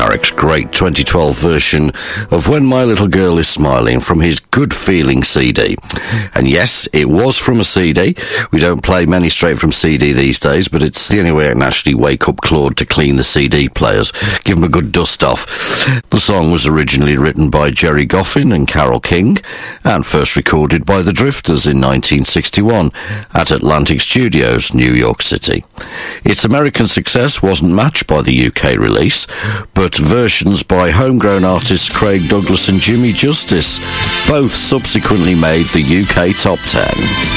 Marek's great 2012 version of When My Little Girl Is Smiling from his Good Feeling CD. And yes, it was from a CD. We don't play many straight from CD these days, but it's the only way I can actually wake up Claude to clean the CD players, give them a good dust off. The song was originally written by Jerry Goffin and Carole King, and first recorded by the Drifters in 1961 at Atlantic Studios, New York City. Its American success wasn't matched by the UK release, but versions by homegrown artists Craig Douglas and Jimmy Justice both subsequently made the UK Top 10.